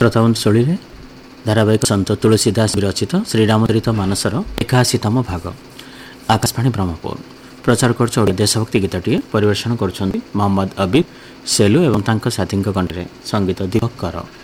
ଶ୍ରୋତାବନ୍ଧୁଶୈଳୀ ଧାରାବାହିକ ସନ୍ଥ ତୁଳସୀଦାସ ବିରଚିତ ଶ୍ରୀରାମଚରିତ ମାନସର 81ତମ ଭାଗ। ଆକାଶବାଣୀ ବ୍ରହ୍ମପୁର ପ୍ରଚାର କରୁଛ ଓଡ଼ିଆ ଦେଶଭକ୍ତି ଗୀତଟିଏ ପରିବେଷଣ କରୁଛନ୍ତି ମହମ୍ମଦ ଅବିଦ ସେଲୁ ଏବଂ ତାଙ୍କ ସାଥୀଙ୍କ କଣ୍ଠରେ ସଙ୍ଗୀତ ଦୀପକ କର।